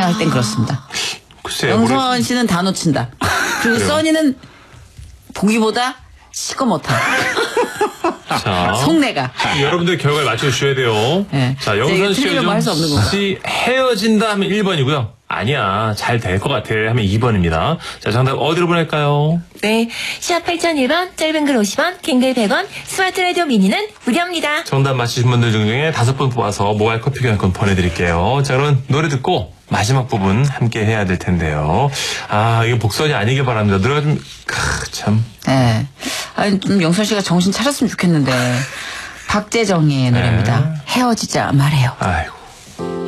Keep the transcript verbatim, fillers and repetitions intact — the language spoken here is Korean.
사랑할 땐 그렇습니다. 글쎄요. 영선 씨는 다 놓친다. 그리고 그래요. 써니는 보기보다 시거 못하. 자, 속내가. 여러분들 결과를 맞춰주셔야 돼요. 네. 자, 영선 씨, 틀리면 뭐할 수 없는 거고. 씨 헤어진다 하면 일 번이고요. 아니야, 잘 될 것 같아 하면 이 번입니다. 자, 정답 어디로 보낼까요? 네, 샵 팔공공일 번, 짧은 글 오십 원, 긴 글 백 원, 스마트 라디오 미니는 무료입니다. 정답 맞히신 분들 중에 다섯 분 뽑아서 모바일 커피 교환권 보내드릴게요. 자, 그럼 노래 듣고 마지막 부분 함께 해야 될 텐데요. 아, 이거 복선이 아니길 바랍니다. 노래가 좀, 크, 참. 네. 아니, 좀 영선 씨가 정신 차렸으면 좋겠는데. 박재정의 노래입니다. 네. 헤어지자 말해요. 아이고.